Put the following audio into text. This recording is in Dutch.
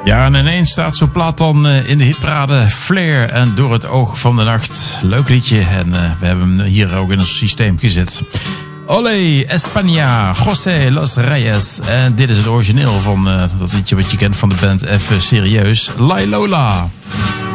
Ja, en ineens staat zo plat dan in de hitparade Flair en Door het oog van de nacht. Leuk liedje en we hebben hem hier ook in ons systeem gezet. Olé, España, José Los Reyes. En dit is het origineel van dat liedje wat je kent van de band Even Serieus. Lai Lola.